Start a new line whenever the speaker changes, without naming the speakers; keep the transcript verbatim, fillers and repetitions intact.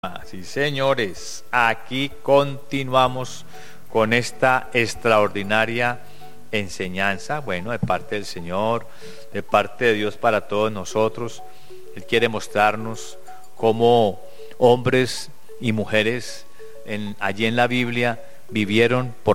Sí, señores, aquí continuamos con esta extraordinaria enseñanza, bueno, de parte del Señor, de parte de Dios para todos nosotros. Él quiere mostrarnos cómo hombres y mujeres en, allí en la Biblia vivieron por